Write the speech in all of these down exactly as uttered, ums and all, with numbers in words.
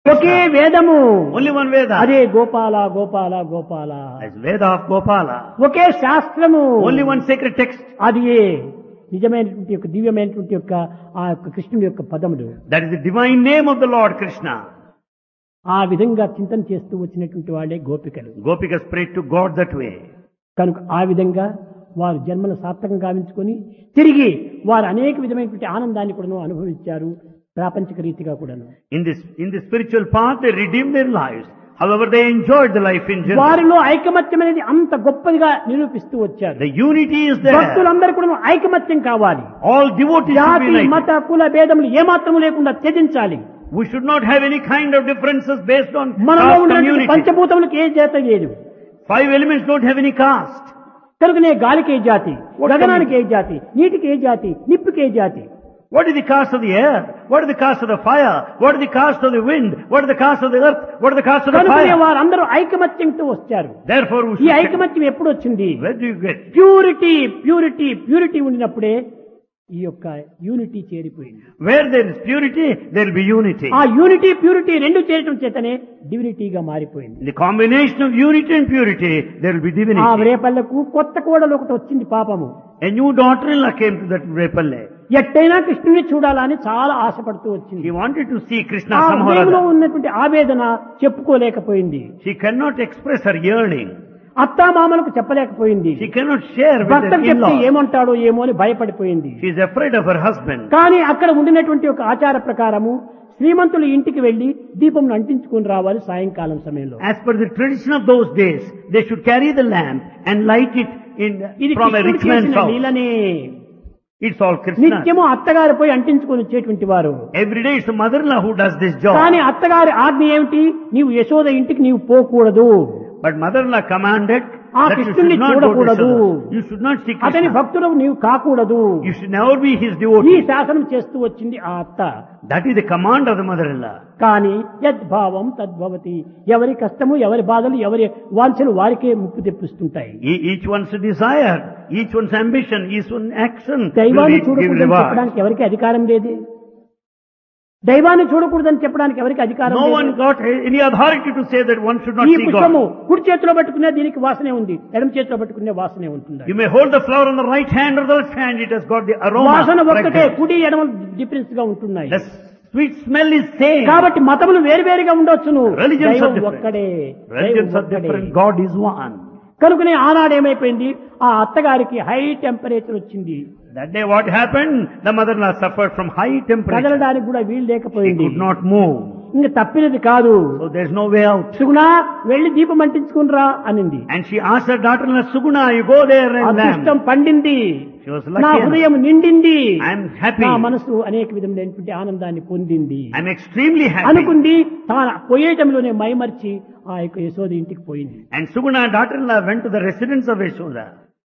ఒకే వేదము, Only one Veda. అదే Gopala Gopala Gopala. As Veda of Gopala. ఒకే శాస్త్రము, Only one sacred text. అది నిజమైనటువంటి యొక్క దివ్యమైనటువంటి యొక్క ఆ యొక్క కృష్ణుడి యొక్క పదములు. That is the divine name of the Lord Krishna. ఆ విధంగా చింతన చేస్తూ వచ్చినటువంటి వాళ్ళే గోపికలు. Gopikas prayed to God that way. కనుక ఆ విధంగా వారు జన్మను సార్థకం గావించుకొని తిరిగి వారు అనేక విధమైనటువంటి ఆనందాన్ని కూడా అనుభవించారు ప్రాపంచిక రీతిగా కూడాను. In this, in the spiritual path, they redeemed their lives. However, they enjoyed the life in general. వారిలో ఐకమత్యం అనేది అంత గొప్పదిగా నిరూపిస్తూ వచ్చారు. The unity is there. భక్తులందరూ కూడా ఐకమత్యం కావాలి. All devotees should జాతి be united. మత కుల భేదములు ఏమాత్రము లేకుండా త్యజించాలి. We should not have any kind of differences based on మనలో caste ఉన్నటువంటి community. పంచభూతములకు ఏ జాతి లేదు. Five elements don't have any caste. కనుకనే గాలికి ఏ జాతి, What గగనానికి ఏ జాతి, నీటికి ఏ జాతి, నిప్పుకి ఏ జాతి. What is the caste of the air? What is the caste of the fire? What is the caste of the wind? What is the caste of the earth? What is the caste of the కనుకనే fire? వారందరూ ఐకమత్యంతో వచ్చారు. Therefore, we ఈ should check. ఐకమత్యం ఎప్పుడు వచ్చింది? Where do you get? Purity purity purity ఉండినప్పుడే ఈ యొక్క unity చేరిపోయింది. Where there is purity, there will be unity. ఆ యూనిటీ ప్యూరిటీ రెండు చేరటం చేతనే డివినిటీగా మారిపోయింది. In the combination of unity and purity, there will be ఆ divinity. రేపల్లకు కొత్త కోడలు ఒకటి వచ్చింది పాపము. A new daughter-in-law came to that Repalle. ఎట్టైనా కృష్ణుని చూడాలని చాలా ఆశపడుతూ వచ్చింది. He wanted to see Krishna ఆ somehow or హృదయంలో other. ఉన్నటువంటి ఆవేదన చెప్పుకోలేకపోయింది. She cannot express her yearning. అత్తామామలకు చెప్పలేకపోయింది. She cannot share with her భర్తకు చెప్తే in-laws. ఏమంటాడో ఏమో అని భయపడిపోయింది. She is afraid of her husband. కానీ అక్కడ ఉండినటువంటి ఒక ఆచార ప్రకారము శ్రీమంతులు ఇంటికి వెళ్లి దీపం అంటించుకుని రావాలి సాయంకాలం సమయంలో. As per the tradition of those days, they should carry the lamp and light it in ఇది from a కృష్ణుడు rich man's చేసిన house. లీలనే. It's all Krishna. నిత్యము అత్తగారు పోయి అంటించుకొని వచ్చేటువంటి వారు. Every day it's the mother-in-law who does this job. కానీ అత్తగారి ఆజ్ఞ ఏమిటి? నీవు యశోద ఇంటికి నీవు పోకూడదు, But mother-in-law commanded ఆ that you కృష్ణుని should not go to చూడకూడదు, Yashoda. You should not see అతని Krishna. భక్తుడు నీవు కాకూడదు. You should never be his ఈ devotee. శాసనం చేస్తూ వచ్చింది ఆ అత్త. That is the command of the mother-in-law. కానీ యద్భావం తద్భవతి. ఎవరి కష్టము, ఎవరి బాధలు, ఎవరి వాంఛలు వారికే ముప్పు తెప్పిస్తుంటాయి. E- Each one's desire, each one's ambition, each one's action will దైవాన్ని be- give చూడకూడదని reward. చెప్పడానికి ఎవరికి అధికారం లేదు. దైవాన్ని చూడకూడదని చెప్పడానికి ఎవరికి అధికారం No one లేదు. got any authority to say that one should not ఈ see పుష్పము God. కుడి చేతిలో పట్టుకునే దీనికి వాసనే ఉంది, ఎడమ చేతిలో పట్టుకునే వాసనే ఉంటుంది. You may hold the flower on the right hand or the left hand, it has got the aroma. వాసన ఒక్కటే, fragrance. కుడి ఎడమ డిఫరెన్స్ గా ఉంటున్నాయి. The sweet smell is same. కాబట్టి మతములు వేరువేరుగా ఉండొచ్చును, Religions are దైవం different. ఒక్కడే. Religions దైవం are ఒక్కడే. different. God is one. కనుకనే ఆనాడు ఏమైపోయింది, ఆ అత్తగారికి హై టెంపరేచర్ వచ్చింది. That day what happened? The mother-in-law suffered from high temperature. కదలడానికి కూడా వీలు She లేకపోయింది. could not move. ఇంక తప్పినది కాదు. So there's no way out. సుగుణా వెళ్లి దీపం అంటించుకునిరా అనింది. And she asked her daughter-in-law, Suguna, you go there and అదృష్టం lamp. పండింది, She was నా lucky హృదయం enough. నిండింది, I'm happy. నా మనసు అనేక విధమైనటువంటి ఆనందాన్ని పొందింది I'm extremely happy. అనుకుంది. తాను పోయేటంలోనే మైమర్చి ఆ యొక్క యశోద ఇంటికి పోయింది. And Suguna, daughter-in-law, went to the residence of Yashoda.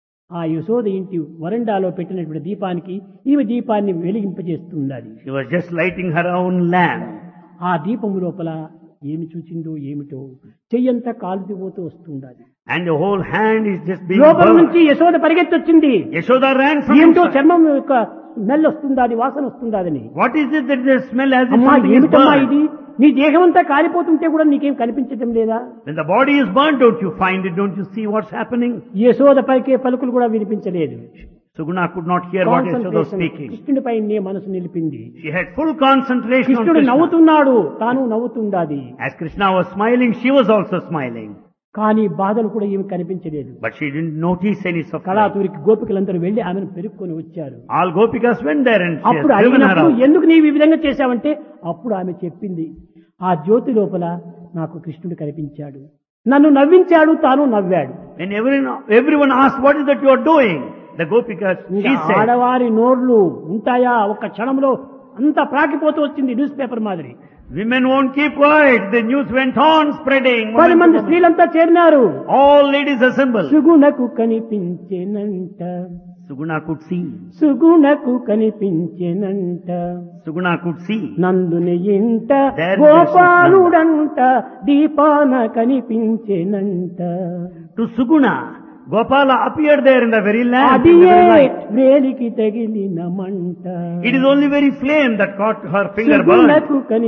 ఆ యశోద ఇంటి వరండాలో పెట్టినటువంటి దీపానికి ఈమె దీపాన్ని వెలిగింపజేస్తున్నది. She was just lighting her own lamp. ఆ దీపము లోపల ఏమి చూచిందో ఏమిటో చెయ్యంతా కాల్చిపోతూ వస్తుండాలి. And the whole hand is just being లోపల burned. నుంచి యశోద పరిగెత్తొచ్చింది. Yashoda ran from ఏంటో inside. చర్మం యొక్క స్మెల్ వస్తుందాది, వాసన వస్తుందాదని. What is it that the smell as if అమ్మా something is ఏమిటమ్మా burned? ఇది? నీ దేహం అంతా కాలిపోతుంటే కూడా నీకేం కనిపించటం లేదా? When the body is burned, don't you find it? Don't you see what's happening? Yashoda పలికే పలుకులు కూడా వినిపించలేదు. Suguna could not hear what Yashoda was speaking. కృష్ణుడిపై నీ మనసు నిలిపింది. She had full concentration on కృష్ణుడు Krishna. నవ్వుతున్నాడు, తాను నవ్వుతుండాది. As Krishna was smiling, she was also smiling. కానీ బాధలు కూడా ఏమి కనిపించలేదు. But she didn't notice any suffering. కళాతూరికి గోపికలందరూ వెళ్లి ఆమెను పెరుక్కొని వచ్చారు. All Gopikas went there and she has అప్పుడు driven her అడిగినప్పుడు out. ఎందుకు నీవు ఈ విధంగా చేశావంటే అప్పుడు ఆమె చెప్పింది, ఆ జ్యోతి లోపల నాకు కృష్ణుడు కనిపించాడు, నన్ను నవ్వించాడు, తాను నవ్వాడు. When everyone, everyone asked, what is that you are doing? The Gopikas, she ఇంకా said, ఆడవారి నోర్లు ఉంటాయా? ఒక్క క్షణంలో అంతా ప్రాకిపోతూ వచ్చింది న్యూస్ పేపర్ మాదిరి. women won't keep quiet. The news went on spreading. పది Women మంది to women. స్త్రీలంతా చేరినారు. All ladies assembled. సుగుణకు కనిపించెనంట, Suguna could see. సుగుణకు కనిపించెనంట, Suguna could see. నందుని ఇంట There గోపాలుడంట, దీపాన కనిపించెనంట. To Suguna, Gopala appeared there in the very lamp, in the అదియే very light. వేలికి తగిలిన మంట. It is only very flame that caught her finger burned. సుగుణకు కని